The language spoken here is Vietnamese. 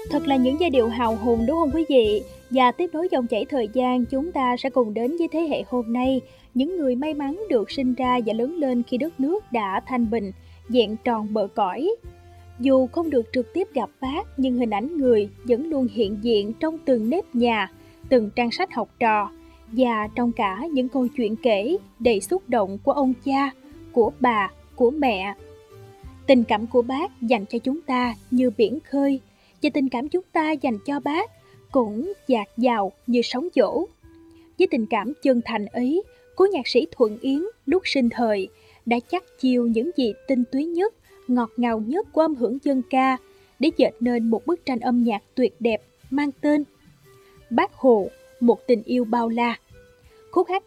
Thật là những giai điệu hào hùng đúng không quý vị? Và tiếp nối dòng chảy thời gian, chúng ta sẽ cùng đến với thế hệ hôm nay, những người may mắn được sinh ra và lớn lên khi đất nước đã thanh bình, vẹn tròn bờ cõi. Dù không được trực tiếp gặp Bác, nhưng hình ảnh người vẫn luôn hiện diện trong từng nếp nhà, từng trang sách học trò và trong cả những câu chuyện kể đầy xúc động của ông cha, của bà, của mẹ. Tình cảm của Bác dành cho chúng ta như biển khơi, và tình cảm chúng ta dành cho Bác cũng dạt dào như sóng vỗ. Với tình cảm chân thành ấy, cố nhạc sĩ Thuận Yến lúc sinh thời đã chắt chiu những gì tinh túy nhất, ngọt ngào nhất của âm hưởng dân ca để dệt nên một bức tranh âm nhạc tuyệt đẹp mang tên Bác Hồ, một tình yêu bao la. Khúc hát